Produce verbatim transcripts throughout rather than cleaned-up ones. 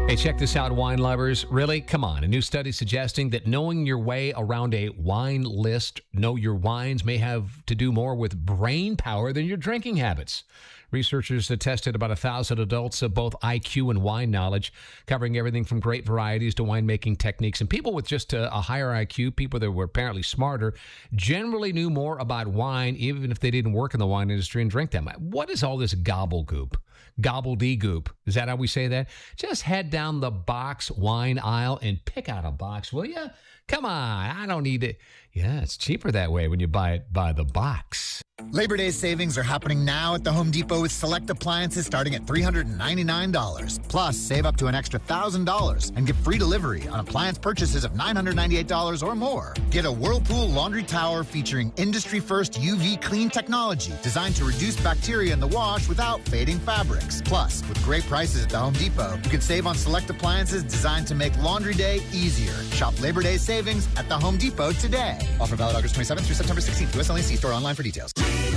Hey, check this out, wine lovers. Really? Come on. A new study suggesting that knowing your way around a wine list, know your wines, may have to do more with brain power than your drinking habits. Researchers have tested about a thousand adults of both I Q and wine knowledge, covering everything from grape varieties to winemaking techniques. And people with just a, a higher I Q, people that were apparently smarter, generally knew more about wine, even if they didn't work in the wine industry and drink them. What is all this gobblegoop? Gobbledygook. Is that how we say that? Just head down the box wine aisle and pick out a box, will you? Come on, I don't need it. Yeah, it's cheaper that way when you buy it by the box. Labor Day savings are happening now at the Home Depot with select appliances starting at three hundred ninety-nine dollars. Plus, save up to an extra one thousand dollars and get free delivery on appliance purchases of nine hundred ninety-eight dollars or more. Get a Whirlpool laundry tower featuring industry-first U V clean technology designed to reduce bacteria in the wash without fading fabrics. Plus, with great prices at the Home Depot, you can save on select appliances designed to make laundry day easier. Shop Labor Day savings at the Home Depot today. Offer valid August twenty-seventh through September sixteenth. U S only. See store online for details.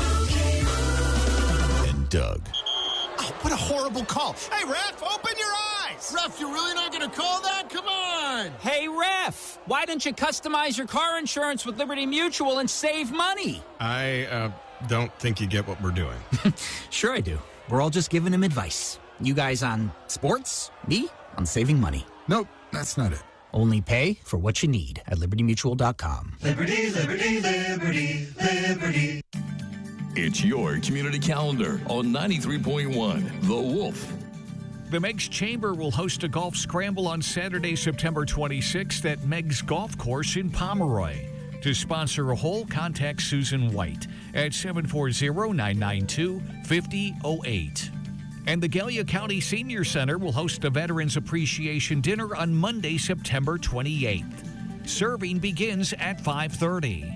And Doug. Oh, what a horrible call. Hey, Ref, open your eyes. Ref, you're really not going to call that? Come on. Hey, Ref, why don't you customize your car insurance with Liberty Mutual and save money? I uh, don't think you get what we're doing. Sure I do. We're all just giving him advice. You guys on sports, me on saving money. Nope, that's not it. Only pay for what you need at liberty mutual dot com. Liberty, liberty, liberty, liberty. It's your community calendar on ninety-three point one The Wolf. The Meigs Chamber will host a golf scramble on Saturday, September twenty-sixth at Meigs Golf Course in Pomeroy. To sponsor a hole, contact Susan White at seven four zero, nine nine two, five zero zero eight. And the Gallia County Senior Center will host a Veterans Appreciation Dinner on Monday, September twenty-eighth. Serving begins at five thirty.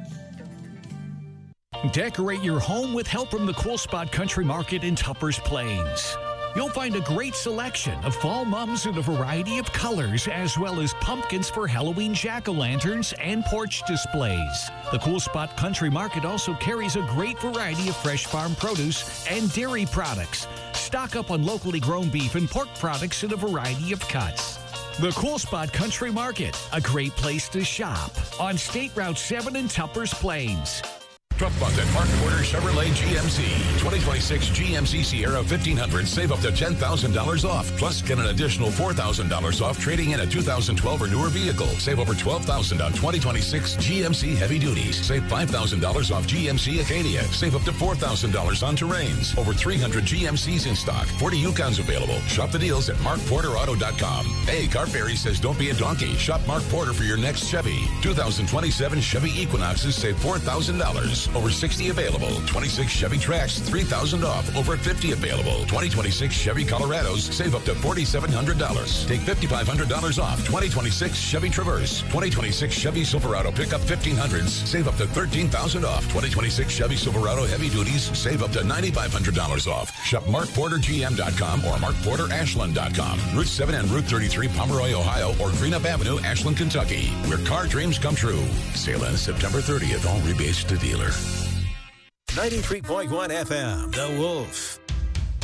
Decorate your home with help from the Cool Spot Country Market in Tuppers Plains. You'll find a great selection of fall mums in a variety of colors, as well as pumpkins for Halloween jack-o'-lanterns and porch displays. The Cool Spot Country Market also carries a great variety of fresh farm produce and dairy products. Stock up on locally grown beef and pork products in a variety of cuts. The Cool Spot Country Market, a great place to shop on State Route seven in Tuppers Plains. Truck Month at Mark Porter Chevrolet G M C. twenty twenty-six G M C Sierra fifteen hundred. Save up to ten thousand dollars off. Plus, get an additional four thousand dollars off trading in a two thousand twelve or newer vehicle. Save over twelve thousand dollars on twenty twenty-six G M C Heavy Duties. Save five thousand dollars off G M C Acadia. Save up to four thousand dollars on Terrains. Over three hundred G M Cs in stock. forty Yukons available. Shop the deals at mark porter auto dot com. Hey, Car Fairy says don't be a donkey. Shop Mark Porter for your next Chevy. two thousand twenty-seven Chevy Equinoxes save four thousand dollars. Over sixty available. twenty-six Chevy Trax, three thousand dollars off. Over fifty available. twenty twenty-six Chevy Colorados, save up to four thousand seven hundred dollars. Take five thousand five hundred dollars off. twenty twenty-six Chevy Traverse. twenty twenty-six Chevy Silverado Pickup fifteen hundreds, save up to thirteen thousand dollars off. twenty twenty-six Chevy Silverado Heavy Duties, save up to nine thousand five hundred dollars off. Shop mark porter g m dot com or mark porter ashland dot com. Route seven and Route thirty-three, Pomeroy, Ohio, or Greenup Avenue, Ashland, Kentucky, where car dreams come true. Sale ends September thirtieth. All rebates to dealer. ninety-three point one F M, The Wolf.